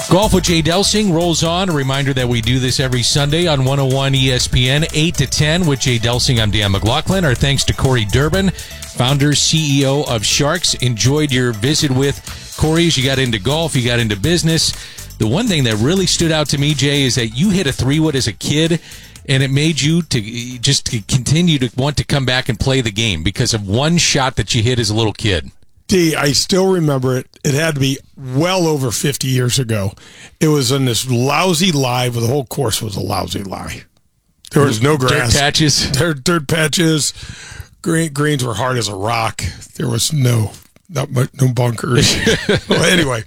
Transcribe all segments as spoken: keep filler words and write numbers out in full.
Golf with Jay Delsing rolls on. A reminder that we do this every Sunday on one oh one E S P N, eight to ten with Jay Delsing. I'm Dan McLaughlin. Our thanks to Corey Durbin, founder, C E O of Sharks. Enjoyed your visit with Corey as you got into golf, you got into business. The one thing that really stood out to me, Jay, is that you hit a three-wood as a kid, and it made you to just to continue to want to come back and play the game because of one shot that you hit as a little kid. D, I still remember it. It had to be well over fifty years ago. It was in this lousy lie, but the whole course was a lousy lie. There was no grass. Dirt patches. Dirt, dirt patches. Green, greens were hard as a rock. There was no not much, no bunkers. Well, anyway,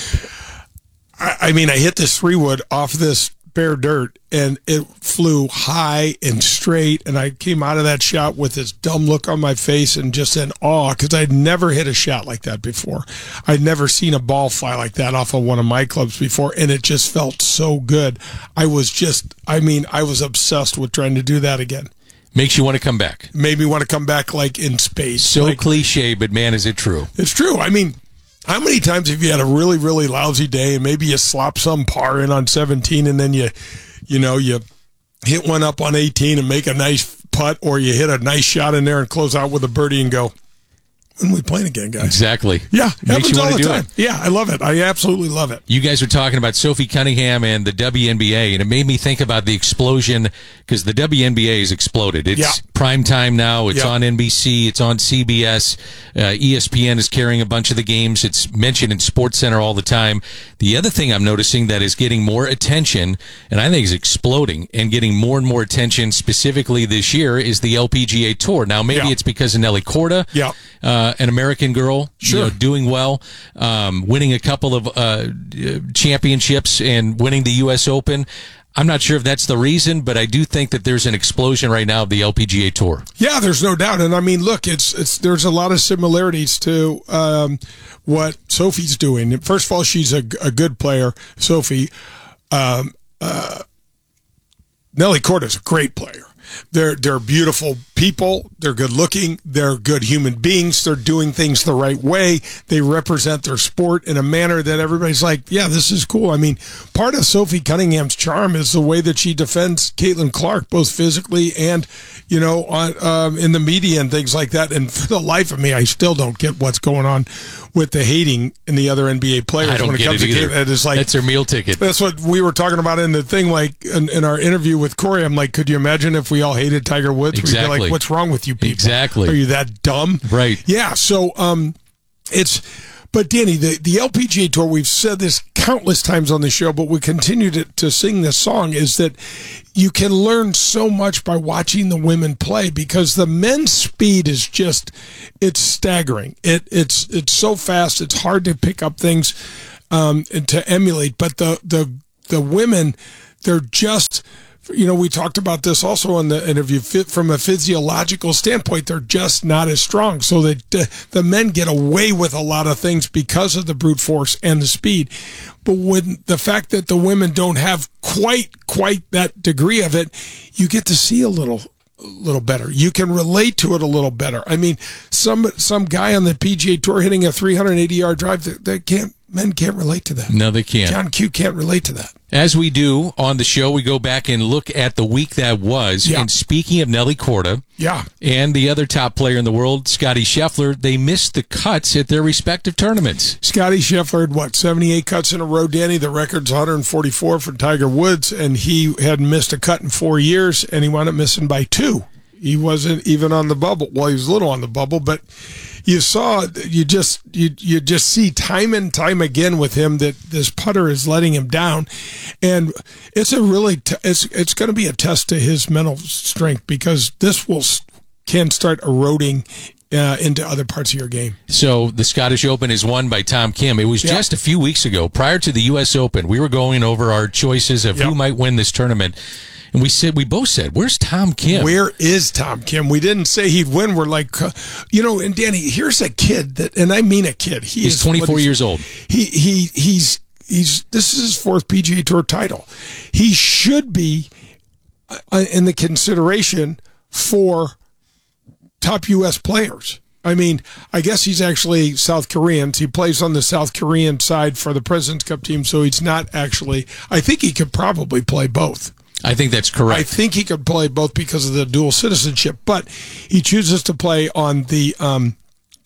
I, I mean, I hit this three wood off this bare dirt, and it flew high and straight, and I came out of that shot with this dumb look on my face and just in awe because I'd never hit a shot like that before. I'd never seen a ball fly like that off of one of my clubs before, and it just felt so good. I was just, I mean, I was obsessed with trying to do that again. Makes you want to come back. Made me want to come back like in space. So like, cliche, but man, is it true. It's true. I mean, how many times have you had a really, really lousy day and maybe you slop some par in on seventeen and then you, you know, you hit one up on eighteen and make a nice putt, or you hit a nice shot in there and close out with a birdie and go, when are we playing again, guys? Exactly. Yeah, Makes happens you all want the to do time. it. Yeah, I love it. I absolutely love it. You guys were talking about Sophie Cunningham and the W N B A, and it made me think about the explosion because the W N B A has exploded. It's yeah. prime time now. It's yeah. on N B C. It's on C B S. Uh, E S P N is carrying a bunch of the games. It's mentioned in SportsCenter all the time. The other thing I'm noticing that is getting more attention, and I think is exploding and getting more and more attention specifically this year, is the L P G A Tour. Now, maybe yeah. it's because of Nelly Korda, yeah. uh, an American girl. Sure. You know, doing well, um, winning a couple of uh, championships and winning the U S Open. I'm not sure if that's the reason, but I do think that there's an explosion right now of the L P G A Tour. Yeah, there's no doubt. And I mean, look, it's it's there's a lot of similarities to um, what Sophie's doing. First of all, she's a, a good player, Sophie. Um, uh, Nelly Korda's a great player. They're they're beautiful people. They're good looking. They're good human beings. They're doing things the right way. They represent their sport in a manner that everybody's like, yeah, this is cool. I mean, part of Sophie Cunningham's charm is the way that she defends Caitlin Clark, both physically and, you know, on, um, in the media and things like that. And for the life of me, I still don't get what's going on with the hating in the other N B A players. I don't when it get comes it to either. Caitlin. It's like, that's their meal ticket. That's what we were talking about in the thing, like in, in our interview with Corey. I'm like, could you imagine if we all hated Tiger Woods? Exactly. We'd be like, what's wrong with you people? Exactly. Are you that dumb? Right. Yeah. So um, it's, but Danny, the, the L P G A Tour, we've said this countless times on the show, but we continue to, to sing this song, is that you can learn so much by watching the women play because the men's speed is just, it's staggering. It It's it's so fast. It's hard to pick up things um, and to emulate, but the, the, the women, they're just, you know, we talked about this also in the interview. From a physiological standpoint, they're just not as strong. So that uh, the men get away with a lot of things because of the brute force and the speed. But when the fact that the women don't have quite, quite that degree of it, you get to see a little, a little better. You can relate to it a little better. I mean, some some guy on the P G A Tour hitting a three hundred eighty yard drive, they, they can't. Men can't relate to that. No, they can't. John Q can't relate to that. As we do on the show, we go back and look at the week that was. Yeah. And speaking of Nelly Korda, yeah, and the other top player in the world, Scottie Scheffler, they missed the cuts at their respective tournaments. Scottie Scheffler had, what, seventy-eight cuts in a row, Danny? The record's one hundred forty-four for Tiger Woods, and he hadn't missed a cut in four years, and he wound up missing by two. He wasn't even on the bubble. Well, he was a little on the bubble, but you saw, you just you you just see time and time again with him that this putter is letting him down, and it's a really t- it's it's going to be a test to his mental strength because this will can start eroding uh, into other parts of your game. So the Scottish Open is won by Tom Kim. It was Yep. just a few weeks ago, prior to the U S Open. We were going over our choices of Yep. who might win this tournament. And we said, we both said, where's Tom Kim? Where is Tom Kim? We didn't say he'd win. We're like, uh, you know, and Danny, here's a kid that, and I mean a kid. He He's is twenty-four what is- years old. He he he's he's this is his fourth P G A Tour title. He should be uh, in the consideration for top U S players. I mean, I guess he's actually South Korean. He plays on the South Korean side for the President's Cup team, so he's not actually. I think he could probably play both. I think that's correct. I think he could play both because of the dual citizenship, but he chooses to play on the um,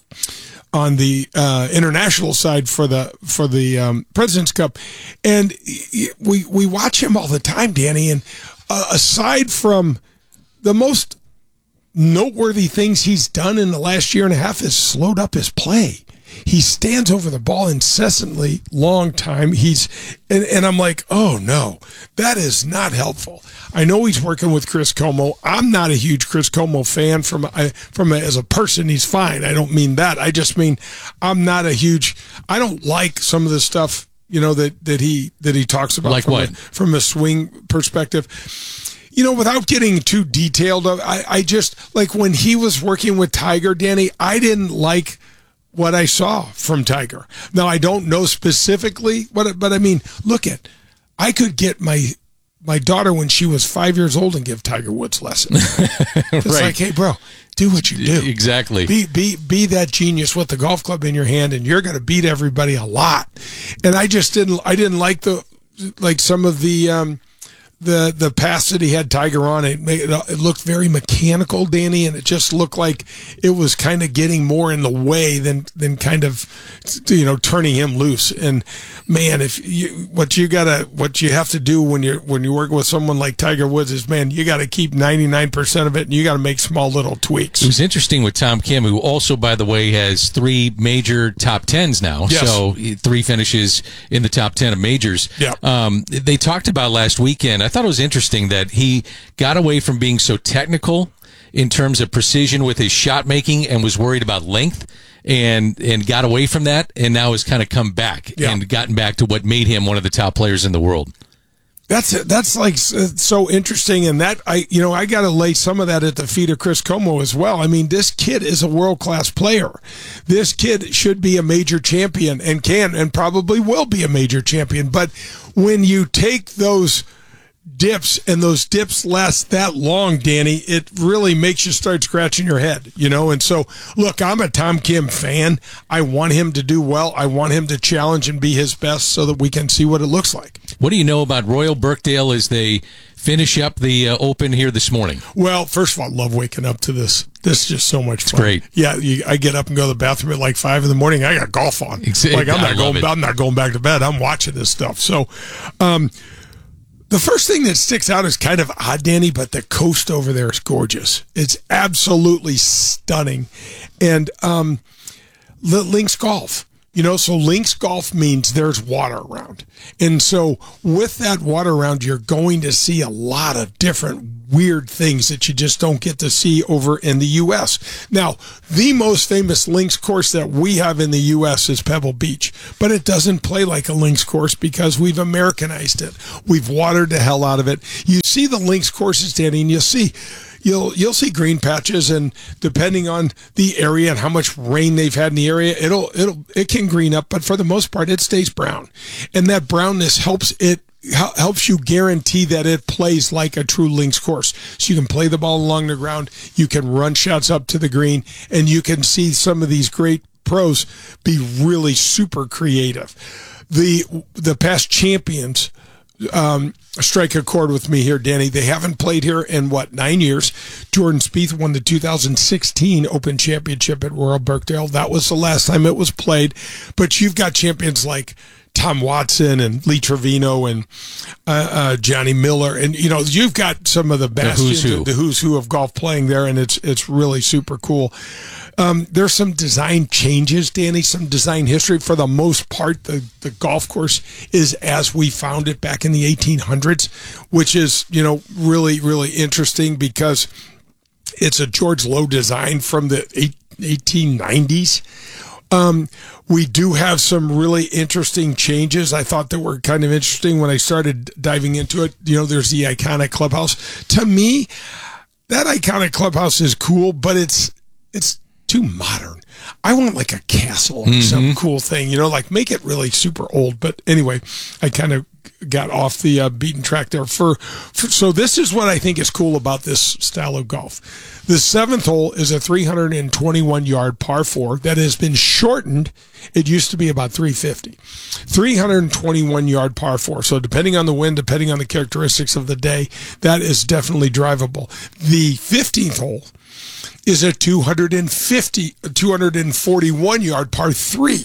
on the uh, international side for the for the um, President's Cup, and we we watch him all the time, Danny. And uh, aside from the most noteworthy things he's done in the last year and a half is slowed up his play. He stands over the ball incessantly, long time. He's and, and I'm like, oh no, that is not helpful. I know he's working with Chris Como. I'm not a huge Chris Como fan. From I, from a, as a person, he's fine. I don't mean that. I just mean I'm not a huge. I don't like some of the stuff you know that that he that he talks about. Like from what? A, from a swing perspective. You know, without getting too detailed, I, I just, like when he was working with Tiger, Danny, I didn't like what I saw from Tiger. Now, I don't know specifically, what, but I mean, look at, I could get my my daughter when she was five years old and give Tiger Woods lessons. It's Right. like, hey, bro, do what you do. Exactly. Be be be that genius with the golf club in your hand, and you're going to beat everybody a lot. And I just didn't, I didn't like the, like some of the, um, The the pass that he had Tiger on, it made, it looked very mechanical, Danny, and it just looked like it was kind of getting more in the way than than kind of, you know, turning him loose. And man, if you what you gotta what you have to do when you're when you're working with someone like Tiger Woods is, man, you got to keep ninety-nine percent of it, and you got to make small little tweaks. It was interesting with Tom Kim, who also, by the way, has three major top tens now. Yes. So three finishes in the top ten of majors. Yeah. Um, they talked about last weekend. I thought it was interesting that he got away from being so technical in terms of precision with his shot making and was worried about length and and got away from that and now has kind of come back Yeah. and gotten back to what made him one of the top players in the world. That's it. That's like so interesting, and that I, you know, I got to lay some of that at the feet of Chris Como as well. I mean, this kid is a world class player. This kid should be a major champion and can and probably will be a major champion. But when you take those dips and those dips last that long, Danny, it really makes you start scratching your head, you know. And so, look, I'm a Tom Kim fan. I want him to do well. I want him to challenge and be his best so that we can see what it looks like. What do you know about Royal Birkdale as they finish up the uh, Open here this morning? Well, first of all, I love waking up to this. This is just so much fun. It's great. Yeah, you, I get up and go to the bathroom at like five in the morning. I got golf on. Exactly. Like I'm I not love going. it. I'm not going back to bed. I'm watching this stuff. So, um, the first thing that sticks out is kind of odd, Danny, but the coast over there is gorgeous. It's absolutely stunning, and um, the links golf. You know, so links golf means there's water around. And so with that water around, you're going to see a lot of different weird things that you just don't get to see over in the U S. Now, the most famous links course that we have in the U S is Pebble Beach, but it doesn't play like a links course because we've Americanized it. We've watered the hell out of it. You see the links courses, Danny, and you'll see You'll you'll see green patches, and depending on the area and how much rain they've had in the area, it'll it'll it can green up, but for the most part, it stays brown, and that brownness helps it helps you guarantee that it plays like a true links course. So you can play the ball along the ground, you can run shots up to the green, and you can see some of these great pros be really super creative. The the past champions Um, strike a chord with me here, Danny. They haven't played here in, what, nine years. Jordan Spieth won the two thousand sixteen Open Championship at Royal Birkdale. That was the last time it was played. But you've got champions like Tom Watson and Lee Trevino and uh, uh, Johnny Miller. And, you know, you've got some of the bastions, who's who. the who's who of golf playing there, and it's it's really super cool. Um, there's some design changes, Danny, some design history. For the most part, the, the golf course is as we found it back in the eighteen hundreds, which is, you know, really, really interesting because it's a George Lowe design from the eighteen nineties. Um, we do have some really interesting changes. I thought that were kind of interesting when I started diving into it. You know, there's the iconic clubhouse. To me, that iconic clubhouse is cool, but it's it's too modern. I want like a castle or Mm-hmm. some cool thing, you know, like make it really super old. But anyway, I kind of got off the uh, beaten track there. For, for so this is what I think is cool about this style of golf. The seventh hole is a three hundred twenty-one yard par four that has been shortened. It used to be about three fifty. three hundred twenty-one yard par four. So depending on the wind, depending on the characteristics of the day, that is definitely drivable. The fifteenth hole is a two hundred fifty, two hundred forty-one yard par three.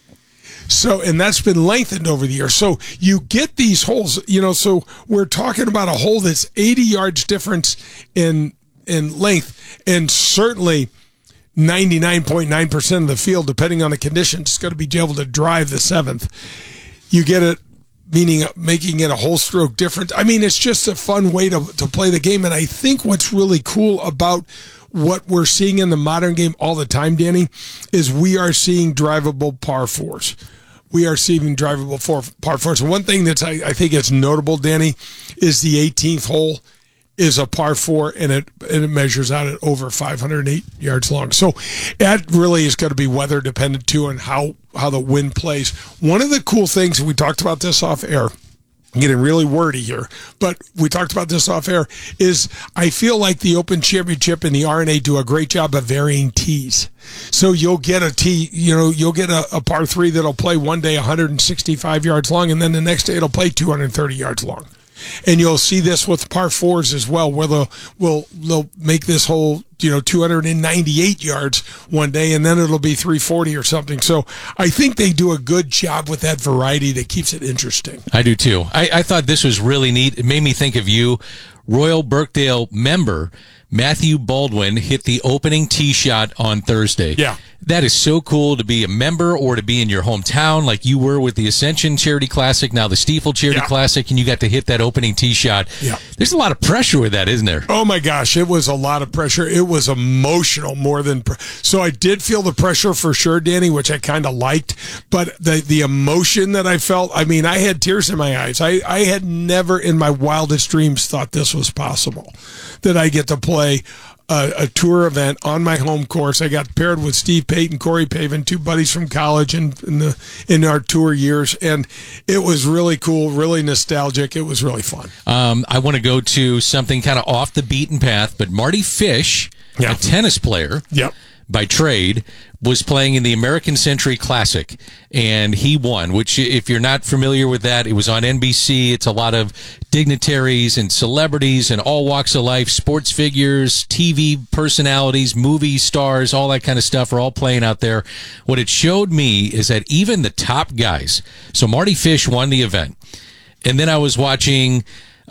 So, and that's been lengthened over the years. So you get these holes, you know, so we're talking about a hole that's eighty yards difference in, in length, and certainly ninety-nine point nine percent of the field, depending on the conditions, is going to be able to drive the seventh. You get it, meaning making it a whole stroke different. I mean, it's just a fun way to, to play the game. And I think what's really cool about what we're seeing in the modern game all the time, Danny, is we are seeing drivable par fours. We are seeing drivable four, par fours. And one thing that's I, I think is notable, Danny, is the eighteenth hole is a par four, and it and it measures out at over five hundred eight yards long. So that really is going to be weather dependent too, and how how the wind plays. One of the cool things, we talked about this off air, I'm getting really wordy here, but we talked about this off air, is I feel like the Open Championship and the R N A do a great job of varying tees. So you'll get a tee, you know, you'll get a, a par three that'll play one day one hundred sixty-five yards long, and then the next day it'll play two hundred thirty yards long. And you'll see this with par fours as well, where they'll, will, they'll make this whole, you know, two hundred ninety-eight yards one day, and then it'll be three forty or something. So I think they do a good job with that variety that keeps it interesting. I do too. I, I thought this was really neat. It made me think of you. Royal Birkdale member Matthew Baldwin hit the opening tee shot on Thursday. Yeah. That is so cool to be a member or to be in your hometown like you were with the Ascension Charity Classic, now the Stiefel Charity Yeah. Classic, and you got to hit that opening tee shot. Yeah. There's a lot of pressure with that, isn't there? Oh my gosh, it was a lot of pressure. It was emotional more than pr- so I did feel the pressure for sure, Danny, which I kind of liked, but the the emotion that I felt, I mean, I had tears in my eyes. I, I had never in my wildest dreams thought this was possible, that I get to play A, a tour event on my home course. I got paired with Steve Payton, Corey Pavin, two buddies from college and in, in the in our tour years, and it was really cool, really nostalgic. It was really fun. Um, I want to go to something kind of off the beaten path, but Marty Fish, Yeah. a tennis player, Yep. by trade, was playing in the American Century Classic, and he won, which, if you're not familiar with that, it was on N B C. It's a lot of dignitaries and celebrities and all walks of life, sports figures, T V personalities, movie stars, all that kind of stuff are all playing out there. What it showed me is that even the top guys, so Marty Fish won the event, and then I was watching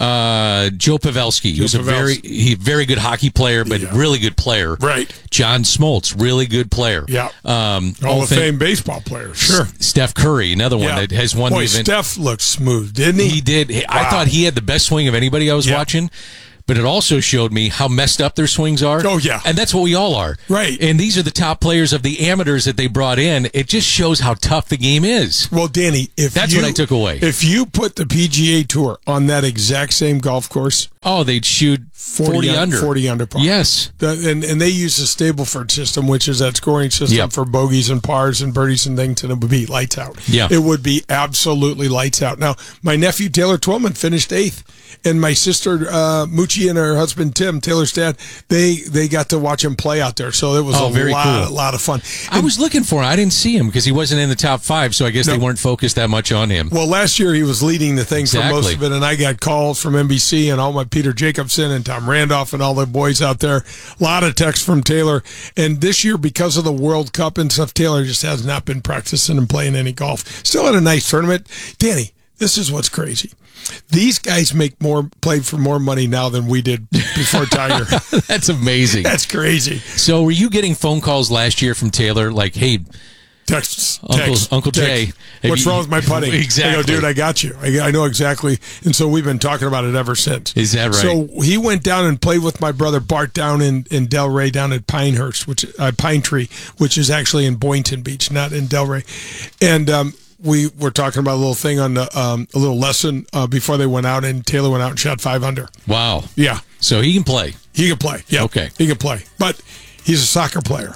Uh, Joe Pavelski, who's a very he very good hockey player, but Yeah. really good player. Right. John Smoltz, really good player. Yeah. Um, Hall of Fame baseball player. Sure. Steph Curry, another one Yeah. that has won Boy, the event. Steph looked smooth, didn't he? He did. I Wow. thought he had the best swing of anybody I was Yeah. watching. But it also showed me how messed up their swings are. Oh, yeah. And that's what we all are. Right. And these are the top players of the amateurs that they brought in. It just shows how tough the game is. Well, Danny, if That's you, what I took away. If you put the P G A Tour on that exact same golf course, Oh, they'd shoot forty, un- under. forty under par. Yes. The, and, and they use the Stableford system, which is that scoring system Yep. for bogeys and pars and birdies and things, and it would be lights out. Yeah. It would be absolutely lights out. Now, my nephew, Taylor Twillman, finished eighth, and my sister, uh, Moochie, and her husband, Tim, Taylor's dad, they, they got to watch him play out there. So it was Oh, a very lot, cool. a lot of fun. I was looking for him. I didn't see him because he wasn't in the top five, so I guess No. they weren't focused that much on him. Well, last year he was leading the thing for most Exactly. of it, and I got calls from N B C and all my Peter Jacobson and Tom Randolph and all the boys out there. A lot of texts from Taylor. And this year, because of the World Cup and stuff, Taylor just has not been practicing and playing any golf. Still had a nice tournament. Danny, this is what's crazy. These guys make more, play for more money now than we did before Tiger. That's amazing. That's crazy. So were you getting phone calls last year from Taylor like, hey, Texts, Uncle, text, Uncle text. Jay, have What's you- wrong with my putting? Exactly. I go, dude, I got you. I, I know exactly. And so we've been talking about it ever since. Is that right? So he went down and played with my brother Bart down in, in Delray, down at Pinehurst, which uh, Pine Tree, which is actually in Boynton Beach, not in Delray. And um, we were talking about a little thing on the um, a little lesson uh, before they went out, and Taylor went out and shot five under. wow. Yeah, So he can play. he can play. Yeah, Okay. he can play, but he's a soccer player.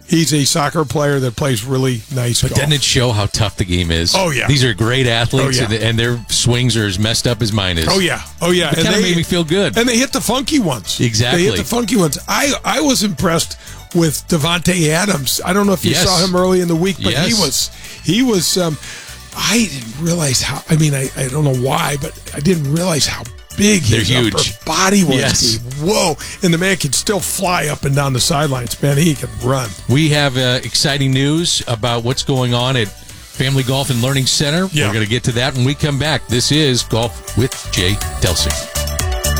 He's a soccer player that plays really nice But golf. doesn't it show how tough the game is? Oh, yeah. These are great athletes, Oh, yeah. and, and their swings are as messed up as mine is. Oh, yeah. Oh, yeah. It And kind of they- made me feel good. And they hit the funky ones. Exactly. They hit the funky ones. I, I was impressed with Devontae Adams. I don't know if you Yes. saw him early in the week, but he Yes. was, he was, um, I didn't realize how, I mean, I, I don't know why, but I didn't realize how big They're his huge. upper body was. Yes. Steve. Whoa. And the man can still fly up and down the sidelines. Man, he can run. We have uh, exciting news about what's going on at Family Golf and Learning Center. Yeah. We're going to get to that when we come back. This is Golf with Jay Delsing.